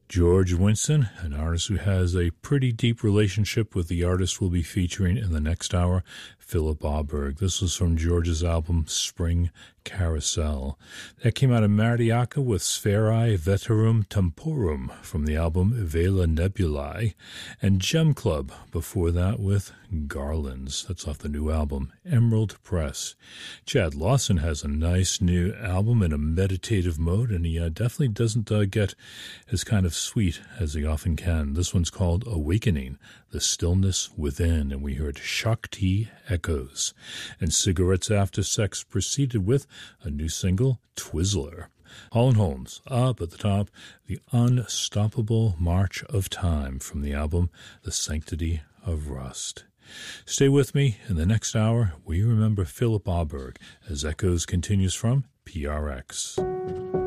George Winston, an artist who has a pretty deep relationship with the artist we'll be featuring in the next hour, Philip Auberg. This was from George's album Spring Carousel. That came out of Mariaca with Spherae Veterum Temporum from the album Vela Nebulae, and Gem Club before that with Garlands. That's off the new album Emerald Press. Chad Lawson has a nice new album in a meditative mode, and he definitely doesn't get as kind of sweet as he often can. This one's called Awakening, The Stillness Within, and we heard Shakti Echoes. And Cigarettes After Sex proceeded with a new single, Twizzler. Hall & Holmes, up at the top, The Unstoppable March of Time from the album The Sanctity of Rust. Stay with me. In the next hour, we remember Philip Auberg as Echoes continues from PRX.